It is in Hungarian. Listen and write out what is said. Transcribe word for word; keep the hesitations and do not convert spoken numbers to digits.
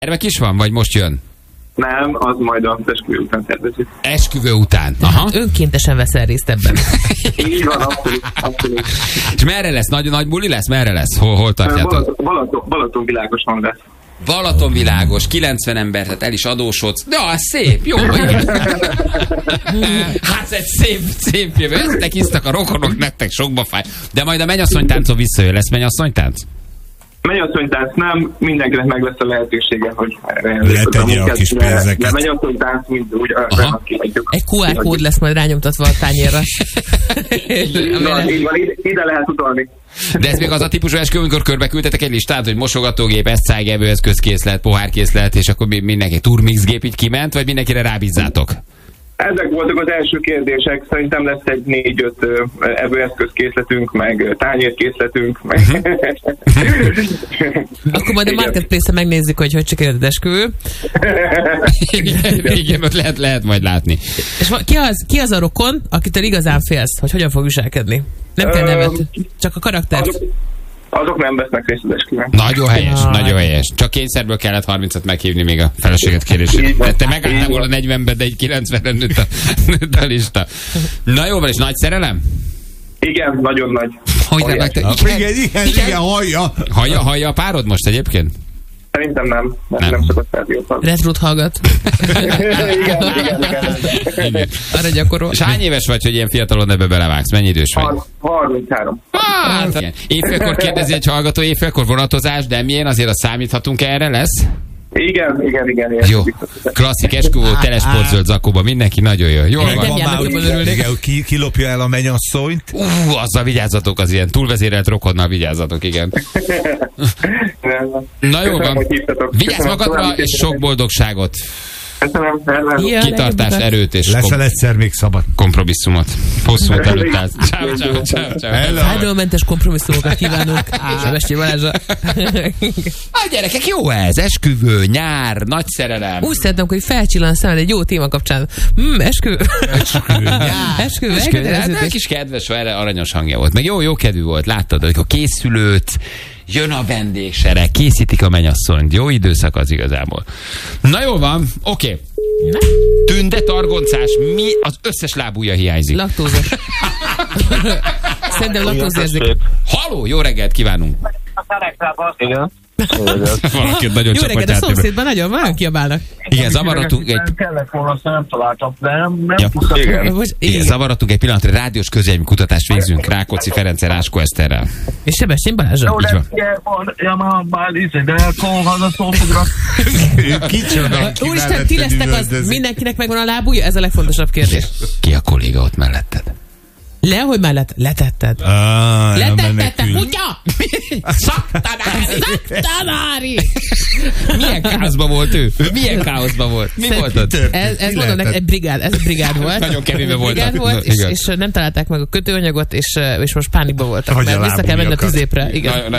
Gyermek is van, vagy most jön? Nem, az majd az esküvő után tervezik. Esküvő után. Aha. Önkéntesen veszel részt ebben. Így van, abszolút. abszolút. És merre lesz? Nagy, nagy buli lesz? Merre lesz? Hol, hol tartjátok? Balaton, Balaton, Balaton világosan lesz. Balaton világos, kilencven ember, tehát el is adósodsz. De az szép, jó, igen. Hát ez szép, szép jövő. Eztek isztak a rokonok, nektek sokba fáj. De majd a mennyasszonytáncon visszajön. Lesz mennyasszonytánc? Mennyasszonytánc nem, mindenkinek meg lesz a lehetősége, hogy letegye a kis pénzeket. De mennyasszonytánc mind úgy kihagyjuk. Egy kú ár kód lesz majd rányomtatva a tányérra. Na, így van, ide, ide lehet utalni. De ez még az a típusú eskü, amikor körbe küldtetek egy listát, hogy mosogatógép, eszcág, evőeszközkészlet, pohárkészlet, és akkor mindenki turmixgép így kiment, vagy mindenkire rábízzátok? Ezek voltak az első kérdések. Szerintem lesz egy négy-öt evőeszközkészletünk, meg tányérkészletünk. Meg... Akkor majd a Marketplace-en megnézzük, hogy hogy sikerült esküvő. Igen, igen, ott lehet, lehet majd látni. És ki az, ki az a rokon, akitől igazán félsz, hogy hogyan fog viselkedni? Nem kell nevet, csak a karaktert. Azok, azok nem vesznek részt az esküvőn. Nagyon helyes, ah, nagyon helyes. Csak kényszerből kellett harmincat meghívni még a feleséget kérésére. Te megálltál volna negyvenbe, de egy kilencvenre nőtt a, nőtt a lista. Na jó van, és nagy szerelem? Igen, nagyon nagy. Hogy nem meg te? Igen, igen, igen, igen, hallja. Hallja, hallja a párod most egyébként? Szerintem nem. Nem, nem. nem szokott rádiót. Retrut hallgat. igen, igen, igen, igen. Arra gyakorol. És hány éves vagy, hogy ilyen fiatalon ebbe belevágsz? Mennyi idős vagy? harminchárom. Hát, igen. Évfélkor kérdezi egy hallgató, évfélkor vonatozás, de milyen? Azért azt számíthatunk erre lesz? Igen, igen, igen. igen. Jó. Klasszik esküvő, telesportzöld zakóba, mindenki nagyon jó. Jól Meg van. van már, hogy igen, ki, kilopja el a mennyasszonyt. Ú, azzal vigyázzatok, az ilyen túlvezérelt rokonnal vigyázzatok, igen. Na jó van. Vigyázz magadra, és sok boldogságot. Köszönöm, kitartás, erőt és leszel egyszer még szabad kompromisszumot. Hosszú út előtt állsz. Ciao, ciao, ciao, ciao. Fájdalommentes kompromisszumokat kívánunk. Sebessé Balázsra. A gyerekek, jó ez. Esküvő, nyár, nagy szerelem. Úgy szeretem, hogy felcsillan a szemed egy jó téma kapcsán. Mm, esküvő. Esküvő, nyár. Esküvő. Esküvő. Hát, kis kedves, erre aranyos hangja volt. Meg jó, jó kedvű volt. Láttad, hogy a készülőt, jön a vendégsereg, készítik a mennyasszonyt. Jó időszak az igazából. Na jó van, oké. Okay. Tünde, targoncás, mi az összes lábúja hiányzik? Laktózos. Szerintem laktózérzék. Haló, jó reggelt kívánunk. Igen. Valaki nagyon jó reggelt, a szomszédban nagyon, nagyon kiabálnak. Igen, zavarodtunk egy... Nem kellett volna, azt nem találtam, de nem, nem ja. tudtam. Igen. Igen, zavarodtunk egy pillanatra, rádiós közélmi kutatást végzünk Rákóczi Ferenccel, Ráskó Eszterrel. És Sebestyén Balázsra. Jó, de ugye van, ja már, már íze, de kolhan a szófogra. Kicsoda, ki Úristen, ti lesztek az, mindenkinek megvan a lábúja? Ez a legfontosabb kérdés. Ki a kolléga ott melletted? Le, hogy mellett letetted. Ah, letetted, te kutya! Szaktanári! Szaktanári! Milyen káoszban volt ő? ő milyen káoszban volt? Mi volt ott? Ez, ez mondom neked, egy brigád, ez egy brigád volt. Nagyon kevésbé volt. Brigád volt, és, és nem találták meg a kötőanyagot, és, és most pánikban voltak. Hogy mert vissza kell menni a tüzépre. Igen. Na,